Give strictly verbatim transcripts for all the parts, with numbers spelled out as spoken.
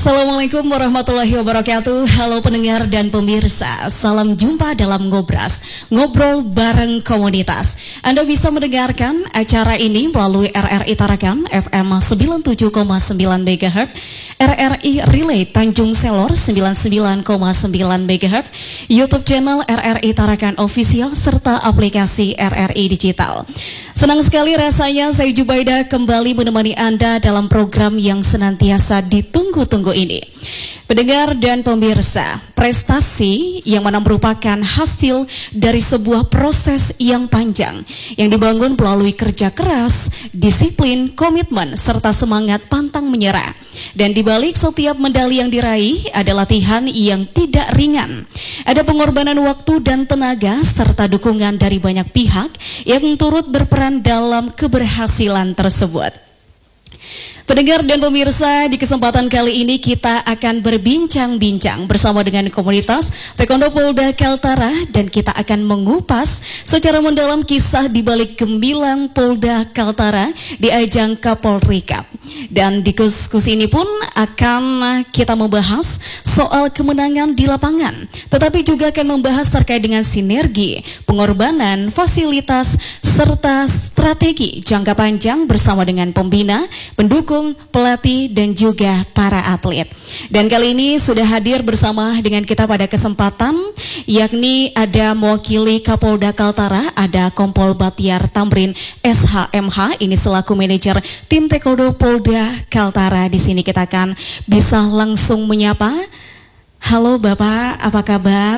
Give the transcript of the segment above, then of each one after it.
Assalamualaikum warahmatullahi wabarakatuh. Halo pendengar dan pemirsa, salam jumpa dalam Ngobras, ngobrol bareng komunitas. Anda bisa mendengarkan acara ini melalui R R I Tarakan F M sembilan puluh tujuh koma sembilan MHz, R R I Relay Tanjung Selor sembilan puluh sembilan koma sembilan MHz, YouTube channel R R I Tarakan Official, serta aplikasi R R I Digital. Senang sekali rasanya saya Jubaida kembali menemani Anda dalam program yang senantiasa ditunggu-tunggu ini. Pendengar dan pemirsa, prestasi yang mana merupakan hasil dari sebuah proses yang panjang yang dibangun melalui kerja keras, disiplin, komitmen, serta semangat pantang menyerah. Dan di balik setiap medali yang diraih ada latihan yang tidak ringan. Ada pengorbanan waktu dan tenaga serta dukungan dari banyak pihak yang turut berperan dalam keberhasilan tersebut. Pendengar dan pemirsa, di kesempatan kali ini kita akan berbincang-bincang bersama dengan komunitas Taekwondo Polda Kaltara, dan kita akan mengupas secara mendalam kisah di balik gemilang Polda Kaltara di ajang Kapolri Cup. Dan di diskusi ini pun akan kita membahas soal kemenangan di lapangan, tetapi juga akan membahas terkait dengan sinergi, pengorbanan, fasilitas, serta strategi jangka panjang bersama dengan pembina, pendukung, pelatih, dan juga para atlet. Dan kali ini sudah hadir bersama dengan kita pada kesempatan, yakni ada mewakili Kapolda Kaltara, ada Kompol Batiar Tamrin S H M H, ini selaku manajer tim Taekwondo Polda Kaltara. Di sini kita akan bisa langsung menyapa. Halo Bapak, apa kabar?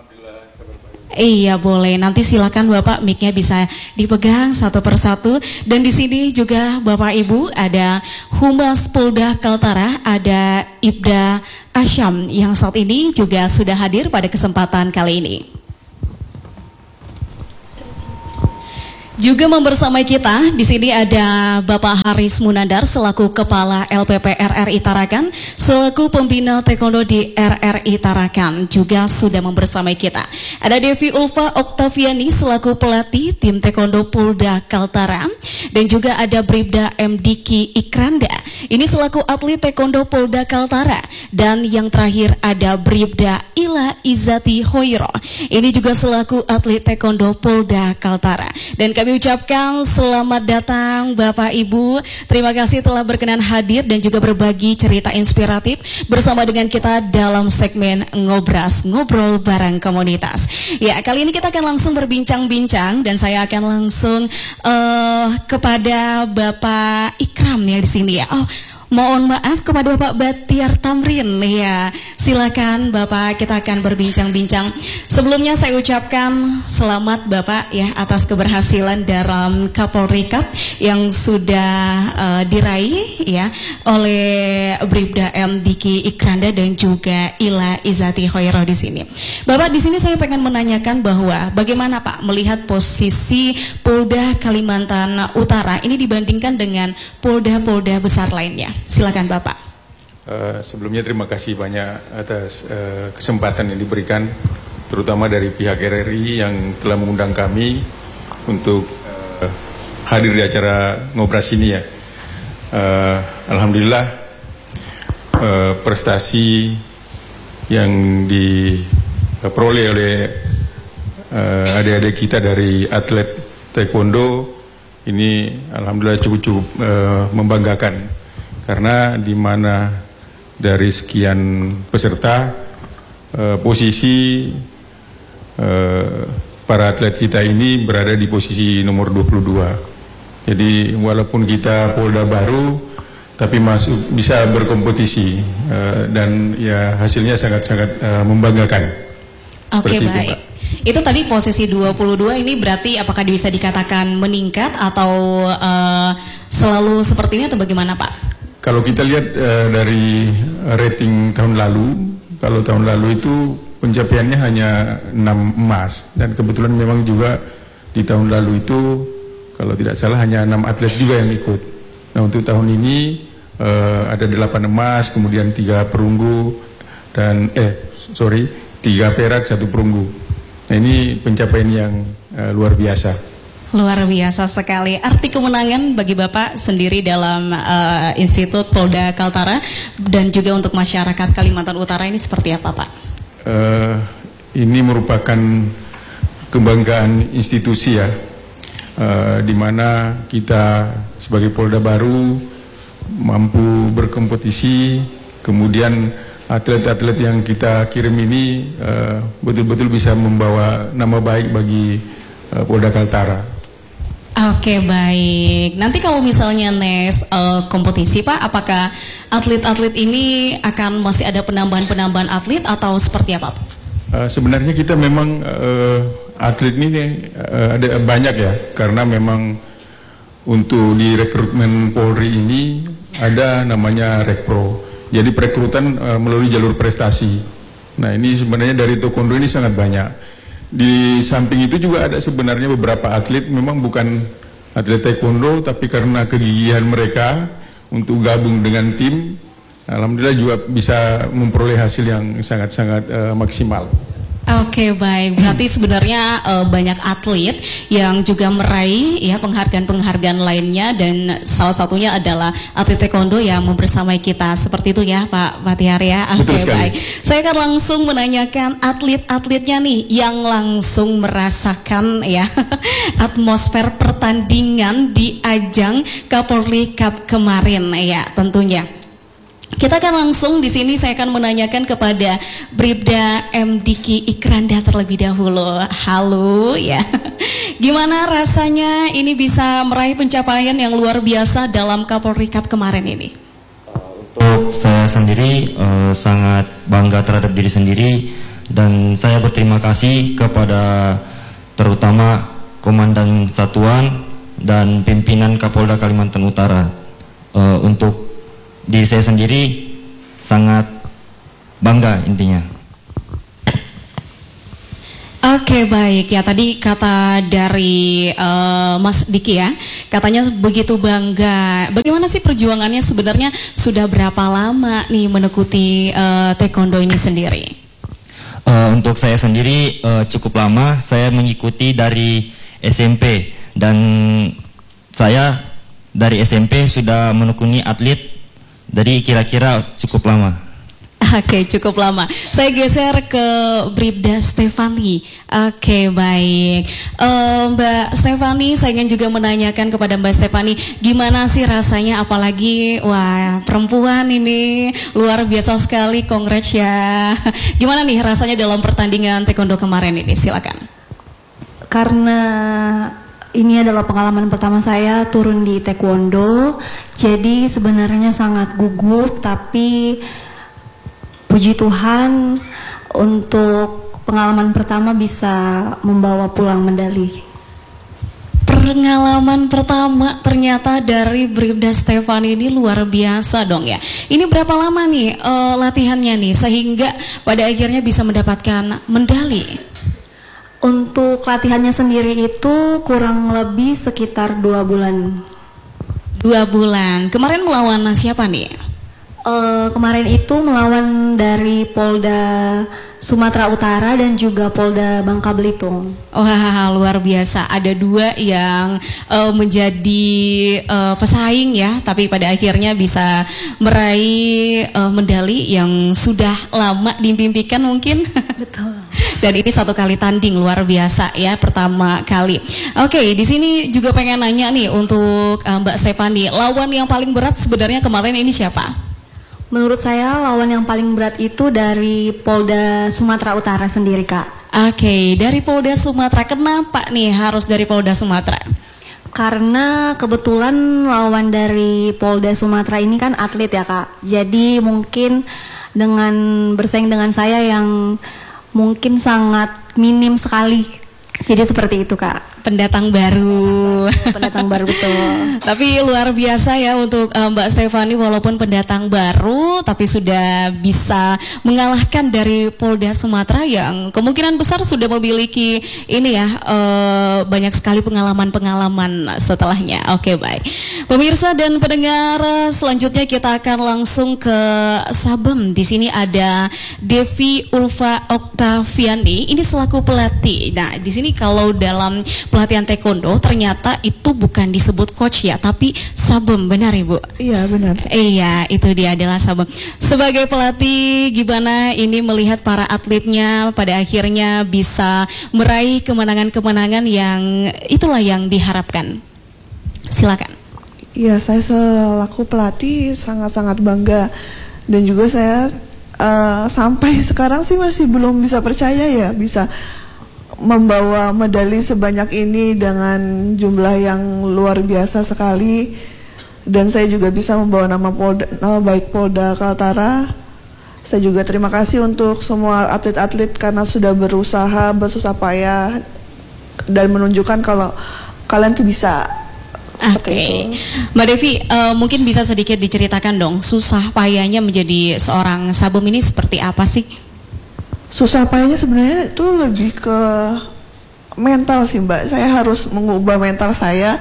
Iya boleh, nanti silakan Bapak mic-nya bisa dipegang satu persatu. Dan di sini juga Bapak Ibu ada Humas Polda Kaltara, ada Ibda Asyam yang saat ini juga sudah hadir pada kesempatan kali ini. Juga membersamai kita di sini ada Bapak Haris Munandar selaku Kepala L P P R R I Tarakan, selaku pembina Taekwondo di R R I Tarakan juga sudah membersamai kita. Ada Devi Ulfa Oktaviani selaku pelatih tim Taekwondo Polda Kaltara, dan juga ada Bribda M Diki Ikranda, ini selaku atlet Taekwondo Polda Kaltara, dan yang terakhir ada Bribda Ila Izati Hoiro, ini juga selaku atlet Taekwondo Polda Kaltara. Dan kami ucapkan selamat datang Bapak Ibu. Terima kasih telah berkenan hadir dan juga berbagi cerita inspiratif bersama dengan kita dalam segmen Ngobras, ngobrol bareng komunitas. Ya, kali ini kita akan langsung berbincang-bincang, dan saya akan langsung uh, kepada Bapak Ikram ya di sini ya. Oh, mohon maaf kepada Bapak Batiar Tamrin ya. Silakan Bapak, kita akan berbincang-bincang. Sebelumnya saya ucapkan selamat Bapak ya atas keberhasilan dalam Kapolri Cup yang sudah uh, diraih ya oleh Bribda M Diki Ikranda dan juga Ila Izati Hoiro di sini. Bapak, di sini saya pengen menanyakan bahwa bagaimana Pak melihat posisi Polda Kalimantan Utara ini dibandingkan dengan polda-polda besar lainnya. Silakan Bapak. Uh, sebelumnya terima kasih banyak atas uh, kesempatan yang diberikan, terutama dari pihak R R I yang telah mengundang kami untuk uh, hadir di acara Ngobras ini ya. Uh, Alhamdulillah uh, prestasi yang diperoleh oleh uh, adik-adik kita dari atlet Taekwondo ini alhamdulillah cukup-cukup uh, membanggakan. Karena di mana dari sekian peserta eh, posisi eh, para atlet kita ini berada di posisi nomor dua puluh dua. Jadi walaupun kita Polda baru tapi masuk bisa berkompetisi eh, dan ya hasilnya sangat-sangat eh, membanggakan. Oke, okay, baik. Itu, itu tadi posisi dua puluh dua ini berarti apakah bisa dikatakan meningkat atau uh, selalu seperti ini atau bagaimana Pak? Kalau kita lihat uh, dari rating tahun lalu, kalau tahun lalu itu pencapaiannya hanya enam emas, dan kebetulan memang juga di tahun lalu itu kalau tidak salah hanya enam atlet juga yang ikut. Nah untuk tahun ini uh, ada delapan emas, kemudian tiga perunggu dan eh sorry tiga perak satu perunggu. Nah ini pencapaian yang uh, luar biasa. Luar biasa sekali. Arti kemenangan bagi Bapak sendiri dalam uh, Institut Polda Kaltara dan juga untuk masyarakat Kalimantan Utara ini seperti apa, Pak? Uh, ini merupakan kebanggaan institusi ya, uh, di mana kita sebagai Polda baru mampu berkompetisi, kemudian atlet-atlet yang kita kirim ini betul-betul uh, bisa membawa nama baik bagi uh, Polda Kaltara. Oke, baik. Nanti kalau misalnya Nes uh, kompetisi Pak, apakah atlet-atlet ini akan masih ada penambahan-penambahan atlet atau seperti apa Pak? Uh, sebenarnya kita memang uh, atlet ini uh, ada banyak ya, karena memang untuk di rekrutmen Polri ini ada namanya Rekpro. Jadi perekrutan uh, melalui jalur prestasi. Nah ini sebenarnya dari taekwondo ini sangat banyak. Di samping itu juga ada sebenarnya beberapa atlet memang bukan atlet taekwondo, tapi karena kegigihan mereka untuk gabung dengan tim, alhamdulillah juga bisa memperoleh hasil yang sangat-sangat uh, maksimal. Oke, baik. Berarti sebenarnya uh, banyak atlet yang juga meraih ya penghargaan-penghargaan lainnya, dan salah satunya adalah atlet taekwondo yang membersamai kita seperti itu ya Pak Fatihar ya. Oke, baik. Saya akan langsung menanyakan atlet-atletnya nih yang langsung merasakan ya atmosfer pertandingan di ajang Kapolri Cup kemarin ya tentunya. Kita akan langsung di sini saya akan menanyakan kepada Bribda M Diki Ikranda terlebih dahulu. Halo ya. Gimana rasanya ini bisa meraih pencapaian yang luar biasa dalam Kapolri Cup kemarin ini? Untuk saya sendiri uh, sangat bangga terhadap diri sendiri, dan saya berterima kasih kepada terutama Komandan Satuan dan pimpinan Kapolda Kalimantan Utara. Uh, untuk diri saya sendiri sangat bangga intinya. Oke, baik ya, tadi kata dari uh, Mas Diki ya, katanya begitu bangga. Bagaimana sih perjuangannya sebenarnya, sudah berapa lama nih menekuti uh, taekwondo ini sendiri? Uh, untuk saya sendiri uh, cukup lama, saya mengikuti dari S M P, dan saya dari S M P sudah menekuni atlet. Jadi kira-kira cukup lama. Oke, cukup lama. Saya geser ke Bribda Stefani. Oke, baik. uh, Mbak Stefani, saya ingin juga menanyakan kepada Mbak Stefani, gimana sih rasanya, apalagi wah perempuan ini luar biasa sekali, congrats ya. Gimana nih rasanya dalam pertandingan taekwondo kemarin ini? Silakan. Karena ini adalah pengalaman pertama saya turun di taekwondo, jadi sebenarnya sangat gugup, tapi puji Tuhan untuk pengalaman pertama bisa membawa pulang medali. Pengalaman pertama ternyata dari Bribda Stefani ini luar biasa dong ya. Ini berapa lama nih uh, latihannya nih sehingga pada akhirnya bisa mendapatkan medali? Untuk latihannya sendiri itu kurang lebih sekitar dua bulan. Dua bulan. Kemarin melawan siapa nih? Uh, kemarin itu melawan dari Polda Sumatera Utara dan juga Polda Bangka Belitung. Wah, luar biasa. Ada dua yang uh, menjadi uh, pesaing ya, tapi pada akhirnya bisa meraih uh, medali yang sudah lama dimimpikan mungkin. Betul. Dan ini satu kali tanding luar biasa ya, pertama kali. Oke, di sini juga pengen nanya nih untuk uh, Mbak Stefani, lawan yang paling berat sebenarnya kemarin ini siapa? Menurut saya lawan yang paling berat itu dari Polda Sumatera Utara sendiri, Kak. Oke, dari Polda Sumatera. Kenapa nih harus dari Polda Sumatera? Karena kebetulan lawan dari Polda Sumatera ini kan atlet ya, Kak. Jadi mungkin dengan bersaing dengan saya yang mungkin sangat minim sekali. Jadi seperti itu, Kak. Pendatang baru. Pendatang baru, betul. Tapi luar biasa ya untuk uh, Mbak Stefani, walaupun pendatang baru tapi sudah bisa mengalahkan dari Polda Sumatera yang kemungkinan besar sudah memiliki ini ya uh, banyak sekali pengalaman-pengalaman setelahnya. Oke, baik. Pemirsa dan pendengar, selanjutnya kita akan langsung ke Sabem. Di sini ada Devi Ulfa Oktaviani, ini selaku pelatih. Nah, di sini kalau dalam pelatihan taekwondo, ternyata itu bukan disebut coach ya, tapi sabem, benar Ibu? Iya benar. Iya, itu dia adalah sabem. Sebagai pelatih, gimana ini melihat para atletnya pada akhirnya bisa meraih kemenangan-kemenangan yang itulah yang diharapkan. Silakan. Iya, saya selaku pelatih sangat-sangat bangga, dan juga saya uh, sampai sekarang sih masih belum bisa percaya ya bisa membawa medali sebanyak ini dengan jumlah yang luar biasa sekali, dan saya juga bisa membawa nama Polda, nama baik Polda Kaltara. Saya juga terima kasih untuk semua atlet-atlet karena sudah berusaha bersusah payah dan menunjukkan kalau kalian tuh bisa. Oke, okay. Mbak Devi, uh, mungkin bisa sedikit diceritakan dong susah payahnya menjadi seorang sabem ini seperti apa sih? Susah payahnya sebenarnya itu lebih ke mental sih Mbak. Saya harus mengubah mental saya,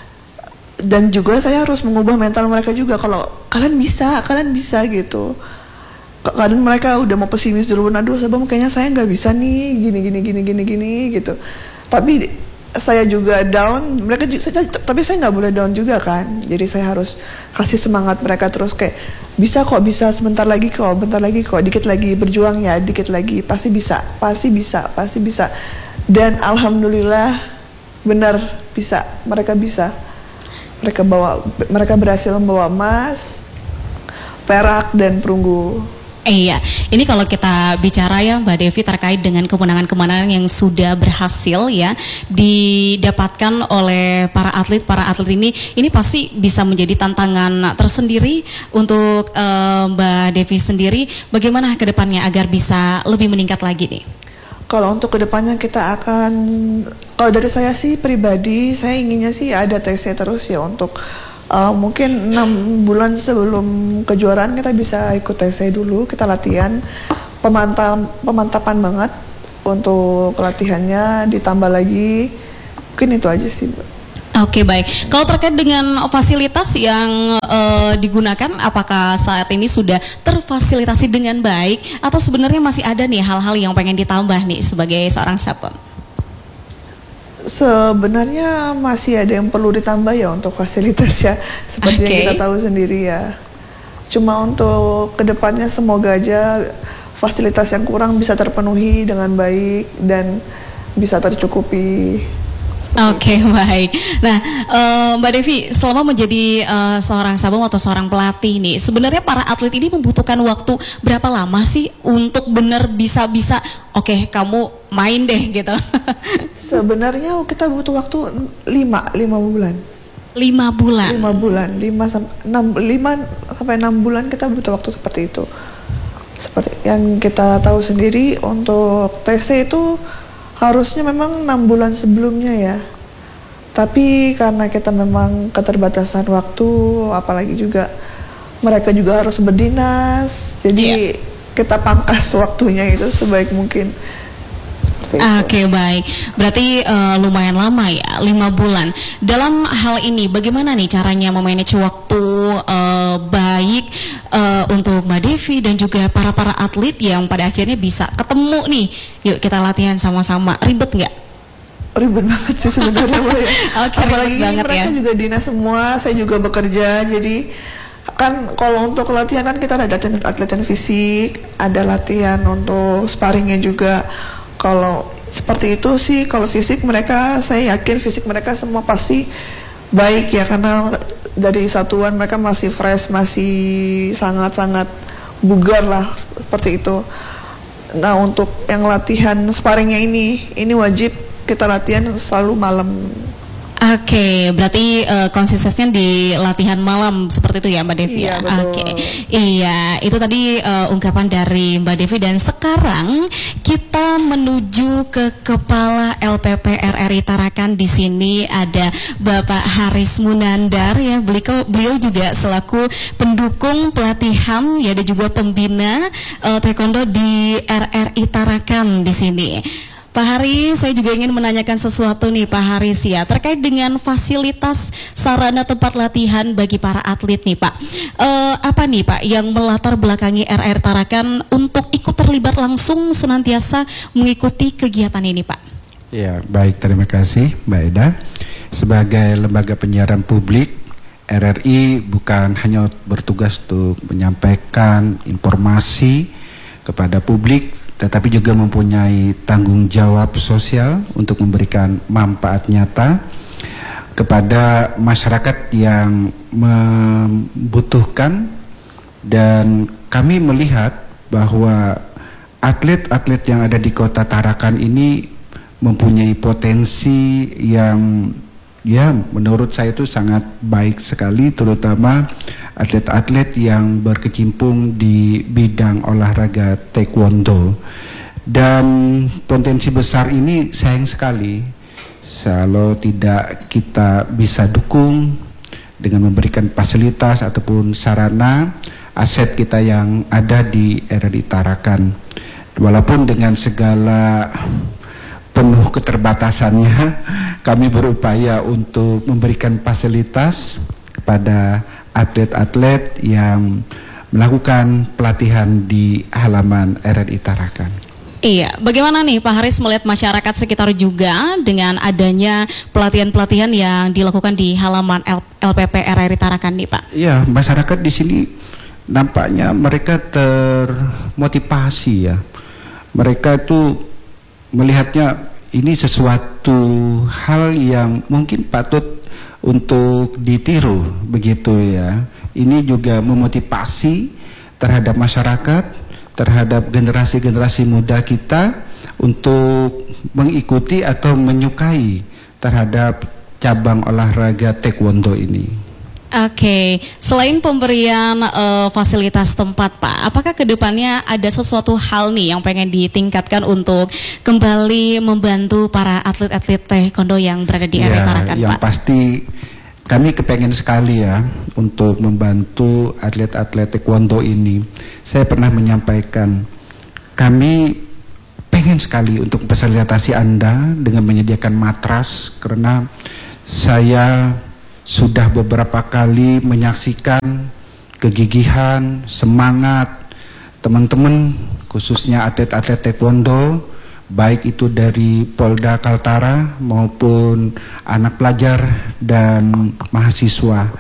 dan juga saya harus mengubah mental mereka juga. Kalau kalian bisa, kalian bisa gitu. Kadang mereka udah mau pesimis dulu, aduh sabem kayaknya saya nggak bisa nih, gini gini gini gini gini gitu. Tapi saya juga down, mereka juga, saya, tapi saya nggak boleh down juga kan. Jadi saya harus kasih semangat mereka terus kayak bisa kok, bisa sebentar lagi kok, bentar lagi kok, dikit lagi, berjuang ya, dikit lagi, pasti bisa, pasti bisa, pasti bisa. Dan alhamdulillah benar bisa, mereka bisa, mereka bawa, mereka berhasil membawa emas, perak dan perunggu. Iya, ini kalau kita bicara ya Mbak Devi terkait dengan kemenangan-kemenangan yang sudah berhasil ya didapatkan oleh para atlet, para atlet ini, ini pasti bisa menjadi tantangan tersendiri untuk uh, Mbak Devi sendiri. Bagaimana ke depannya agar bisa lebih meningkat lagi nih? Kalau untuk kedepannya kita akan, kalau dari saya sih pribadi, saya inginnya sih ada T C terus ya untuk Uh, mungkin enam bulan sebelum kejuaraan kita bisa ikut T C dulu, kita latihan pemantap, pemantapan banget untuk latihannya, ditambah lagi, mungkin itu aja sih. Oke, baik. Kalau terkait dengan fasilitas yang uh, digunakan, apakah saat ini sudah terfasilitasi dengan baik atau sebenarnya masih ada nih hal-hal yang pengen ditambah nih sebagai seorang sabem? Sebenarnya masih ada yang perlu ditambah ya untuk fasilitas ya, seperti okay. yang kita tahu sendiri ya. Cuma untuk kedepannya semoga aja fasilitas yang kurang bisa terpenuhi dengan baik dan bisa tercukupi. Oke, okay, baik. Nah, uh, Mbak Devi, selama menjadi uh, seorang sabem atau seorang pelatih nih, sebenarnya para atlet ini membutuhkan waktu berapa lama sih untuk benar bisa-bisa, oke, okay, kamu main deh gitu? Sebenarnya kita butuh waktu lima, lima bulan. Lima bulan? Lima bulan, lima sampai enam, lima sampai enam bulan kita butuh waktu seperti itu. Seperti yang kita tahu sendiri untuk T C itu harusnya memang enam bulan sebelumnya ya. Tapi karena kita memang keterbatasan waktu, apalagi juga mereka juga harus berdinas, jadi yeah. kita pangkas waktunya itu sebaik mungkin. Oke, okay, baik. Berarti uh, lumayan lama ya, lima bulan. Dalam hal ini, bagaimana nih caranya memanage waktu uh, baik uh, untuk Mbak Devi dan juga para para atlet yang pada akhirnya bisa ketemu nih? Yuk kita latihan sama-sama. Ribet nggak? Ribet banget sih sebenarnya. Ya. Okay, apalagi banget mereka ya. juga dinas semua, saya juga bekerja, jadi kan kalau untuk latihan kan kita ada latihan latihan fisik, ada latihan untuk sparringnya juga. Kalau seperti itu sih, kalau fisik mereka, saya yakin fisik mereka semua pasti baik ya, karena dari satuan mereka masih fresh, masih sangat-sangat bugar lah, seperti itu. Nah untuk yang latihan sparringnya ini, ini wajib kita latihan selalu malam. Oke, okay, berarti uh, konsistensinya di latihan malam seperti itu ya Mbak Devi? Iya, betul. Oke, okay. Iya, itu tadi uh, ungkapan dari Mbak Devi, dan sekarang kita menuju ke Kepala L P P R R I Tarakan. Di sini ada Bapak Haris Munandar ya, beliau, beliau juga selaku pendukung pelatihan ya, dan juga pembina uh, taekwondo di R R I Tarakan di sini. Pak Haris, saya juga ingin menanyakan sesuatu nih Pak Haris ya, terkait dengan fasilitas sarana tempat latihan bagi para atlet nih Pak. Uh, apa nih Pak yang melatar belakangi R R Tarakan untuk ikut terlibat langsung senantiasa mengikuti kegiatan ini Pak? Ya, baik, terima kasih Mbak Eda. Sebagai lembaga penyiaran publik, R R I bukan hanya bertugas untuk menyampaikan informasi kepada publik, tetapi juga mempunyai tanggung jawab sosial untuk memberikan manfaat nyata kepada masyarakat yang membutuhkan. Dan kami melihat bahwa atlet-atlet yang ada di Kota Tarakan ini mempunyai potensi yang ya menurut saya itu sangat baik sekali, terutama atlet-atlet yang berkecimpung di bidang olahraga taekwondo. Dan potensi besar ini sayang sekali kalau tidak kita bisa dukung dengan memberikan fasilitas ataupun sarana aset kita yang ada di R R I Tarakan. Walaupun dengan segala penuh keterbatasannya, kami berupaya untuk memberikan fasilitas kepada atlet-atlet yang melakukan pelatihan di halaman R R I Tarakan. Iya, bagaimana nih Pak Haris melihat masyarakat sekitar juga dengan adanya pelatihan-pelatihan yang dilakukan di halaman L P P R R I Tarakan nih Pak? Iya, masyarakat di sini nampaknya mereka termotivasi ya. Mereka itu melihatnya ini sesuatu hal yang mungkin patut untuk ditiru begitu ya. Ini juga memotivasi terhadap masyarakat, terhadap generasi-generasi muda kita untuk mengikuti atau menyukai terhadap cabang olahraga taekwondo ini. Oke, selain pemberian uh, fasilitas tempat Pak, apakah kedepannya ada sesuatu hal nih yang pengen ditingkatkan untuk kembali membantu para atlet-atlet taekwondo yang berada di R R I Tarakan yang Pak? Yang pasti kami kepengen sekali ya untuk membantu atlet-atlet taekwondo ini. Saya pernah menyampaikan, kami pengen sekali untuk memfasilitasi Anda dengan menyediakan matras, karena saya sudah beberapa kali menyaksikan kegigihan, semangat teman-teman, khususnya atlet-atlet taekwondo, baik itu dari Polda Kaltara maupun anak pelajar dan mahasiswa.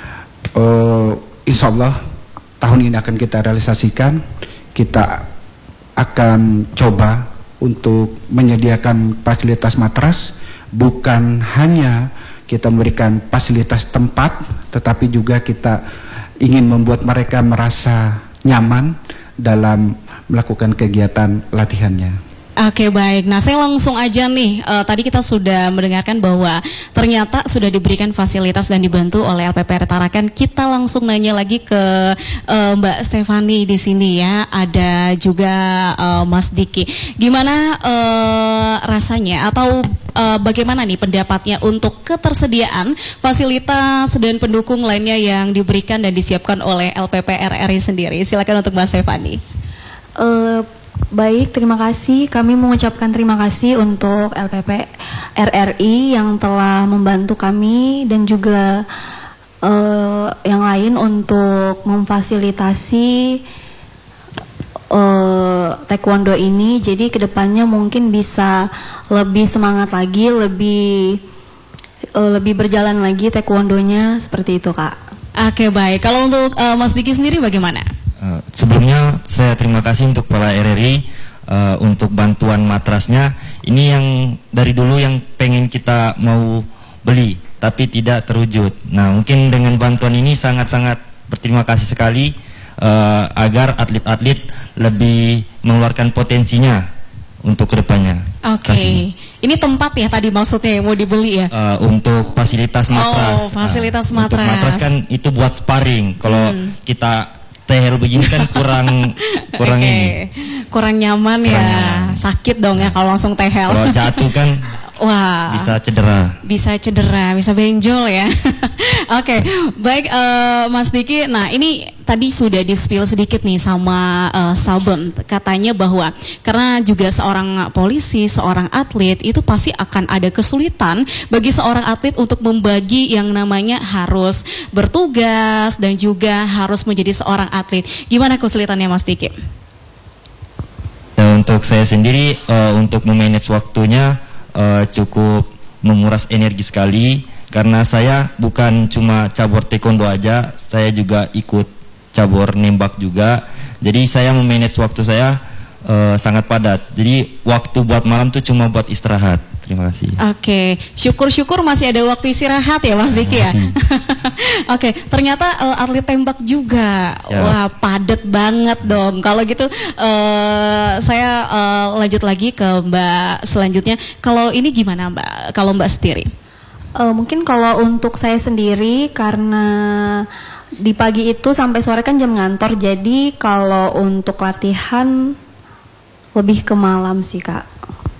Uh, insya Allah tahun ini akan kita realisasikan. Kita akan coba untuk menyediakan fasilitas matras, bukan hanya kita memberikan fasilitas tempat, tetapi juga kita ingin membuat mereka merasa nyaman dalam melakukan kegiatan latihannya. Oke baik, nah saya langsung aja nih, uh, tadi kita sudah mendengarkan bahwa ternyata sudah diberikan fasilitas dan dibantu oleh L P P R Tarakan. Kita langsung nanya lagi ke uh, Mbak Stefani di sini ya, ada juga uh, Mas Diki. Gimana uh, rasanya atau uh, bagaimana nih pendapatnya untuk ketersediaan fasilitas dan pendukung lainnya yang diberikan dan disiapkan oleh L P P R R I sendiri? Silakan untuk Mbak Stefani. Uh, Baik, terima kasih. Kami mengucapkan terima kasih untuk L P P R R I yang telah membantu kami dan juga uh, yang lain untuk memfasilitasi uh, taekwondo ini. Jadi kedepannya mungkin bisa lebih semangat lagi, lebih uh, lebih berjalan lagi taekwondonya, seperti itu Kak. Oke baik, kalau untuk uh, Mas Diki sendiri bagaimana? Uh, sebelumnya saya terima kasih untuk para R R I uh, untuk bantuan matrasnya. Ini yang dari dulu yang pengen kita mau beli tapi tidak terwujud. Nah mungkin dengan bantuan ini sangat-sangat berterima kasih sekali uh, agar atlet-atlet lebih mengeluarkan potensinya untuk kedepannya. Oke, okay. Ini tempat ya tadi maksudnya yang mau dibeli ya? Uh, untuk fasilitas matras. Oh, fasilitas uh, matras. Untuk matras kan itu buat sparring. Kalau hmm. kita T H L begini kan kurang kurang okay. ini kurang nyaman kurang ya nyaman. Sakit dong ya kalau langsung T H L. Kalau jatuh kan wah bisa cedera bisa cedera bisa benjol ya. Oke okay. Baik uh, Mas Diki, nah ini tadi sudah di-spill sedikit nih sama uh, Sabun, katanya bahwa karena juga seorang polisi, seorang atlet itu pasti akan ada kesulitan bagi seorang atlet untuk membagi yang namanya harus bertugas dan juga harus menjadi seorang atlet. Gimana kesulitannya Mas Diki? Ya, untuk saya sendiri uh, untuk memanage waktunya uh, cukup menguras energi sekali karena saya bukan cuma cabur taekwondo aja, saya juga ikut cabur nembak juga. Jadi saya memanage waktu saya uh, sangat padat. Jadi waktu buat malam tuh cuma buat istirahat. Terima kasih. Oke, syukur-syukur masih ada waktu istirahat ya Mas Diki ya. Oke, ternyata uh, atlet tembak juga. Siap. Wah, padat banget dong. Kalau gitu uh, saya uh, lanjut lagi ke Mbak selanjutnya. Kalau ini gimana Mbak? Kalau Mbak sendiri? Uh, mungkin kalau untuk saya sendiri karena di pagi itu sampai sore kan jam ngantor, jadi kalau untuk latihan lebih ke malam sih Kak.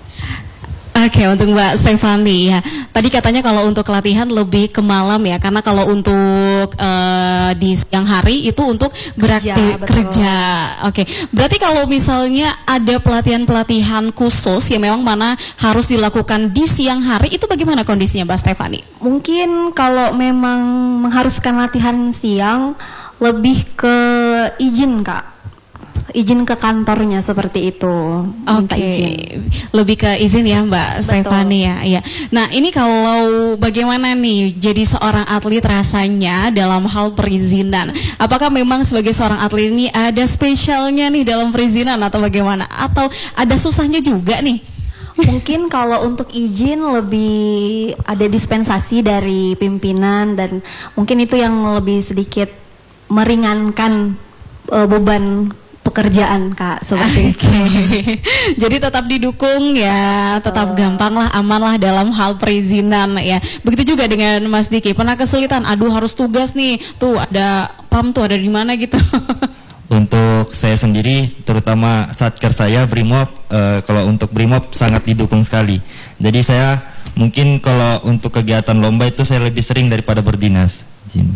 Oke, untuk Mbak Stefani ya. Tadi katanya kalau untuk latihan lebih ke malam ya, karena kalau untuk uh, di siang hari itu untuk beraktif kerja. Oke, berarti kalau misalnya ada pelatihan-pelatihan khusus yang memang mana harus dilakukan di siang hari, itu bagaimana kondisinya Mbak Stefani? Mungkin kalau memang mengharuskan latihan siang lebih ke izin Kak. Izin ke kantornya seperti itu. Minta Oke, izin. lebih ke izin ya Mbak Stefani ya. Iya. Nah ini kalau bagaimana nih jadi seorang atlet rasanya dalam hal perizinan? Apakah memang sebagai seorang atlet ini ada spesialnya nih dalam perizinan atau bagaimana? Atau ada susahnya juga nih? Mungkin kalau untuk izin lebih ada dispensasi dari pimpinan dan mungkin itu yang lebih sedikit meringankan uh, beban pekerjaan Kak seperti itu. Jadi tetap didukung ya, tetap uh. gampang lah, aman lah dalam hal perizinan ya. Begitu juga dengan Mas Diki, pernah kesulitan, aduh harus tugas nih, tuh ada pam tuh ada di mana gitu. Untuk saya sendiri, terutama satker saya Brimob, uh, kalau untuk Brimob sangat didukung sekali. Jadi saya mungkin kalau untuk kegiatan lomba itu saya lebih sering daripada berdinas. Jin.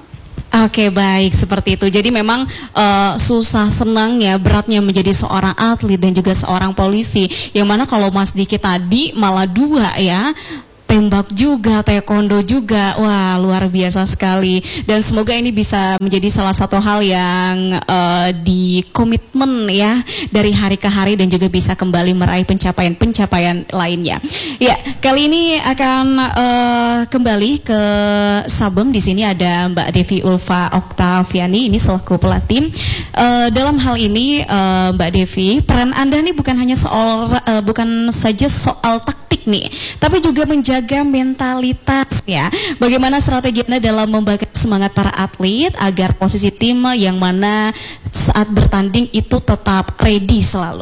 Oke, baik seperti itu. Jadi memang uh, susah senang ya, beratnya menjadi seorang atlet dan juga seorang polisi. Yang mana kalau Mas Diki tadi malah dua ya, tembak juga, taekwondo juga. Wah, luar biasa sekali. Dan semoga ini bisa menjadi salah satu hal yang uh, di komitmen ya dari hari ke hari dan juga bisa kembali meraih pencapaian-pencapaian lainnya. Ya, kali ini akan uh, kembali ke Sabem. Di sini ada Mbak Devi Ulfa Oktaviani, ini selaku pelatih. Uh, dalam hal ini uh, Mbak Devi, peran Anda nih bukan hanya soal uh, bukan saja soal taktik nih, tapi juga menjadi jaga mentalitas ya. Bagaimana strategi Anda dalam membakar semangat para atlet agar posisi tim yang mana saat bertanding itu tetap ready selalu?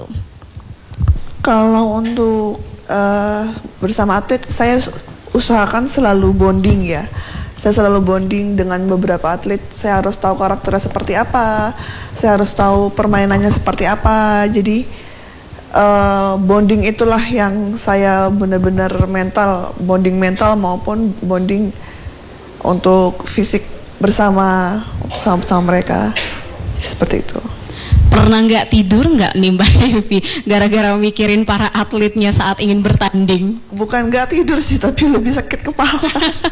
Kalau untuk uh, bersama atlet, saya usahakan selalu bonding ya. Saya selalu bonding dengan beberapa atlet. Saya harus tahu karakternya seperti apa, saya harus tahu permainannya seperti apa. Jadi Uh, bonding itulah yang saya benar-benar mental, bonding mental maupun bonding untuk fisik bersama sama, sama mereka, seperti itu. Pernah nggak tidur nggak nih Mbak Devi gara-gara mikirin para atletnya saat ingin bertanding? Bukan nggak tidur sih, tapi lebih sakit kepala.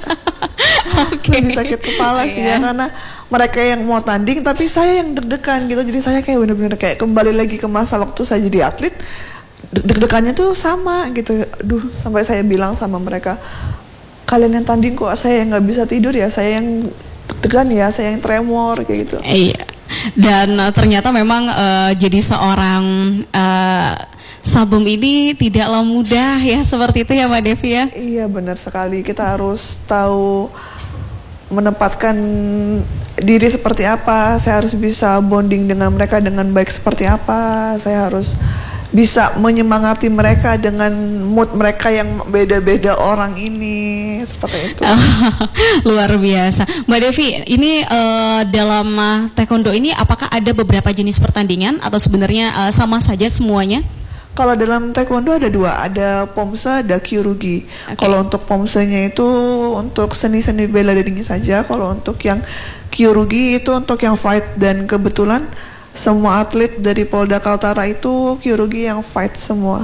Okay. Lebih sakit kepala sih ya, karena mereka yang mau tanding tapi saya yang deg-degan gitu. Jadi saya kayak bener-bener kayak kembali lagi ke masa waktu saya jadi atlet, deg-degannya tuh sama gitu. Aduh, sampai saya bilang sama mereka, kalian yang tanding kok saya yang nggak bisa tidur ya, saya yang deg-degan ya, saya yang tremor kayak gitu. Iya. Dan uh, ternyata memang uh, jadi seorang uh, Sabem ini tidaklah mudah ya, seperti itu ya Mbak Devi ya. Iya, benar sekali. Kita harus tahu menempatkan diri seperti apa. Saya harus bisa bonding dengan mereka dengan baik seperti apa. Saya harus bisa menyemangati mereka dengan mood mereka yang beda-beda orang ini, seperti itu. Luar biasa. Mbak Devi, ini uh, dalam uh, taekwondo ini apakah ada beberapa jenis pertandingan atau sebenarnya uh, sama saja semuanya? Kalau dalam taekwondo ada dua, ada pomse, ada kyurugi. Okay. Kalau untuk pomsenya itu untuk seni-seni bela diri saja. Kalau untuk yang kyurugi itu untuk yang fight, dan kebetulan semua atlet dari Polda Kaltara itu kyurugi yang fight semua.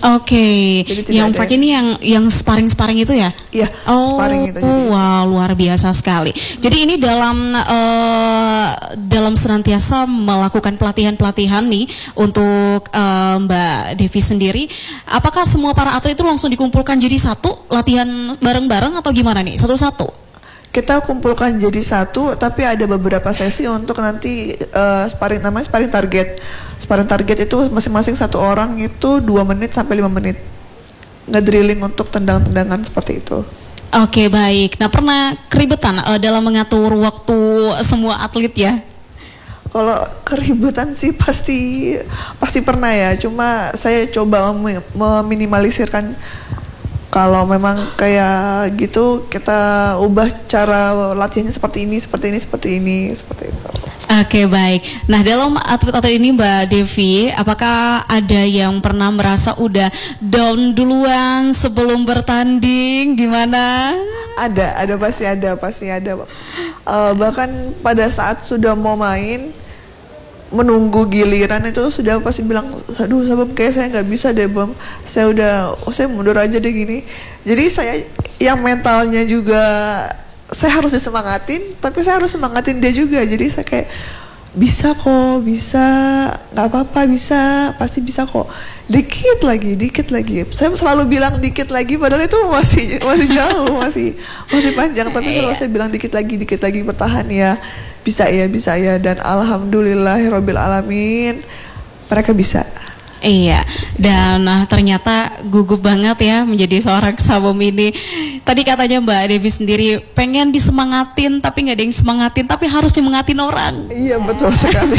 Oke, Jadi tidak yang ada Frank ini yang yang sparring-sparring itu ya? Iya, Oh, sparring itu jadi. wah luar biasa sekali. Jadi ini dalam eh, dalam senantiasa melakukan pelatihan-pelatihan nih untuk eh, Mbak Devi sendiri. Apakah semua para atlet itu langsung dikumpulkan jadi satu latihan bareng-bareng atau gimana nih? Satu-satu? Kita kumpulkan jadi satu, tapi ada beberapa sesi untuk nanti uh, sparring, namanya sparring target. Sparring target itu masing-masing satu orang itu dua menit sampai lima menit. Ngedrilling untuk tendang-tendangan seperti itu. Oke, baik. Nah, pernah keribetan uh, dalam mengatur waktu semua atlet ya? Kalau keributan sih pasti pasti pernah ya. Cuma saya coba mem- meminimalisirkan. Kalau memang kayak gitu, kita ubah cara latihannya seperti ini, seperti ini, seperti ini, seperti itu. Oke, baik. Nah, dalam atlet-atlet ini Mbak Devi, apakah ada yang pernah merasa udah down duluan sebelum bertanding? Gimana? Ada, ada pasti ada, pasti ada. Uh, bahkan pada saat sudah mau main, menunggu giliran itu sudah pasti bilang, aduh Sabam kayak saya nggak bisa deh Bam, saya udah, oh saya mundur aja deh gini. Jadi saya yang mentalnya juga saya harus disemangatin, tapi saya harus semangatin dia juga. Jadi saya kayak bisa kok, bisa, nggak apa-apa, bisa, pasti bisa kok. Dikit lagi, dikit lagi. Saya selalu bilang dikit lagi, padahal itu masih masih jauh, masih masih panjang. Tapi selalu saya bilang dikit lagi, dikit lagi, bertahan ya. Bisa ya, bisa ya, dan alhamdulillahirabbil alamin mereka bisa. Iya, dan nah, ternyata gugup banget ya menjadi seorang Sabam ini. Tadi katanya Mbak Devi sendiri pengen disemangatin, tapi nggak ada yang semangatin, tapi harus nyemangatin orang. Iya, betul sekali.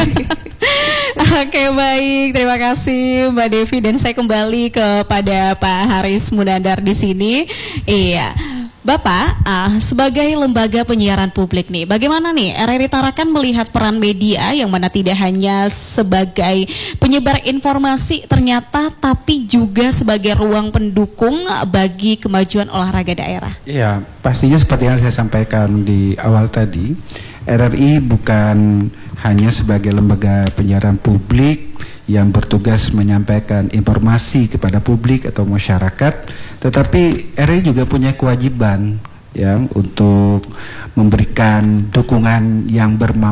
Oke, baik, terima kasih Mbak Devi, dan saya kembali kepada Pak Haris Munandar di sini. Iya. Bapak, uh, sebagai lembaga penyiaran publik nih, bagaimana nih R R I Tarakan melihat peran media yang mana tidak hanya sebagai penyebar informasi ternyata, tapi juga sebagai ruang pendukung bagi kemajuan olahraga daerah? Ya, pastinya seperti yang saya sampaikan di awal tadi, R R I bukan hanya sebagai lembaga penyiaran publik yang bertugas menyampaikan informasi kepada publik atau masyarakat, tetapi R R I juga punya kewajiban yang untuk memberikan dukungan yang bermanfaat